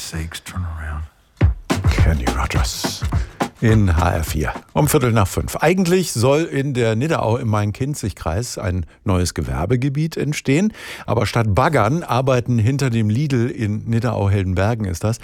sakes, turn around. Kenny Rogers in HR4 um 4:45. Eigentlich soll in der Nidderau im Main-Kinzig-Kreis ein neues Gewerbegebiet entstehen. Aber statt Baggern arbeiten hinter dem Lidl in Nidderau-Heldenbergen ist das,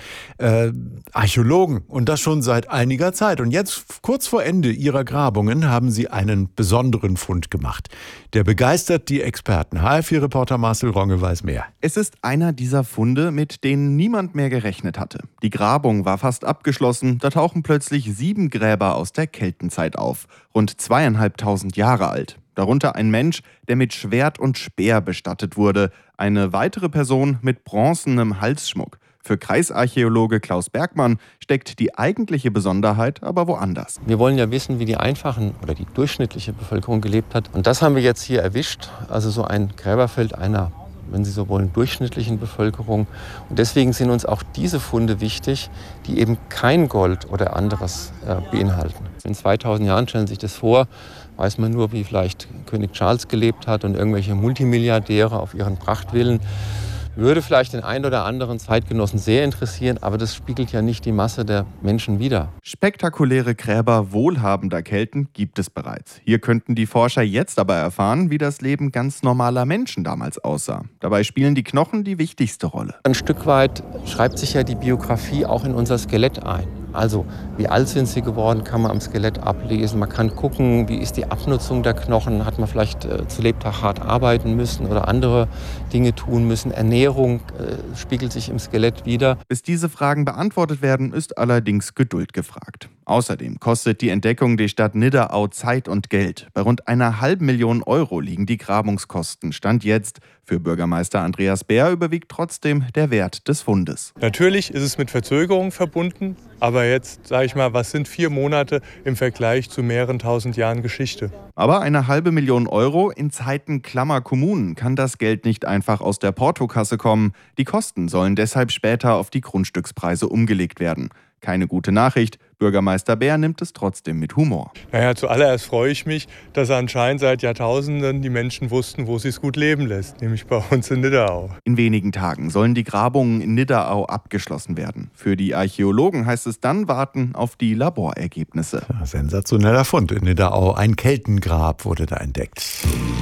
Archäologen. Und das schon seit einiger Zeit. Und jetzt, kurz vor Ende ihrer Grabungen, haben sie einen besonderen Fund gemacht. Der begeistert die Experten. HR4-Reporter Marcel Ronge weiß mehr. Es ist einer dieser Funde, mit denen niemand mehr gerechnet hatte. Die Grabung war fast abgeschlossen, da tauchen plötzlich 7 Gräber aus der Keltenzeit auf, rund 2.500 Jahre alt. Darunter ein Mensch, der mit Schwert und Speer bestattet wurde, eine weitere Person mit bronzenem Halsschmuck. Für Kreisarchäologe Klaus Bergmann steckt die eigentliche Besonderheit aber woanders. Wir wollen ja wissen, wie die einfachen oder die durchschnittliche Bevölkerung gelebt hat. Und das haben wir jetzt hier erwischt. Also so ein Gräberfeld einer, wenn Sie so wollen, durchschnittlichen Bevölkerung. Und deswegen sind uns auch diese Funde wichtig, die eben kein Gold oder anderes beinhalten. In 2000 Jahren, stellen Sie sich das vor, weiß man nur, wie vielleicht König Charles gelebt hat und irgendwelche Multimilliardäre auf ihren Prachtvillen. Würde vielleicht den einen oder anderen Zeitgenossen sehr interessieren, aber das spiegelt ja nicht die Masse der Menschen wider. Spektakuläre Gräber wohlhabender Kelten gibt es bereits. Hier könnten die Forscher jetzt aber erfahren, wie das Leben ganz normaler Menschen damals aussah. Dabei spielen die Knochen die wichtigste Rolle. Ein Stück weit schreibt sich ja die Biografie auch in unser Skelett ein. Also, wie alt sind sie geworden, kann man am Skelett ablesen. Man kann gucken, wie ist die Abnutzung der Knochen. Hat man vielleicht zu Lebtag hart arbeiten müssen oder andere Dinge tun müssen. Ernährung spiegelt sich im Skelett wider. Bis diese Fragen beantwortet werden, ist allerdings Geduld gefragt. Außerdem kostet die Entdeckung die Stadt Nidderau Zeit und Geld. Bei rund 500.000 Euro liegen die Grabungskosten. Stand jetzt. Für Bürgermeister Andreas Bär überwiegt trotzdem der Wert des Fundes. Natürlich ist es mit Verzögerung verbunden, aber jetzt, sage ich mal, was sind 4 Monate im Vergleich zu mehreren tausend Jahren Geschichte? Aber 500.000 Euro in Zeiten klammer Kommunen kann das Geld nicht einfach aus der Portokasse kommen. Die Kosten sollen deshalb später auf die Grundstückspreise umgelegt werden. Keine gute Nachricht, Bürgermeister Bär nimmt es trotzdem mit Humor. Naja, zuallererst freue ich mich, dass anscheinend seit Jahrtausenden die Menschen wussten, wo sie es gut leben lässt, nämlich bei uns in Nidderau. In wenigen Tagen sollen die Grabungen in Nidderau abgeschlossen werden. Für die Archäologen heißt es dann warten auf die Laborergebnisse. Ja, sensationeller Fund in Nidderau. Ein Keltengrab wurde da entdeckt.